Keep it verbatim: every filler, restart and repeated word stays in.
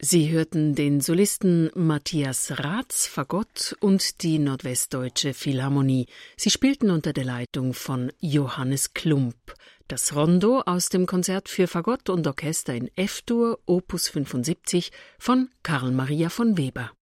Sie hörten den Solisten Matthias Raths Fagott und die Nordwestdeutsche Philharmonie. Sie spielten unter der Leitung von Johannes Klumpp. Das Rondo aus dem Konzert für Fagott und Orchester in F-Dur, Opus fünfundsiebzig von Carl Maria von Weber.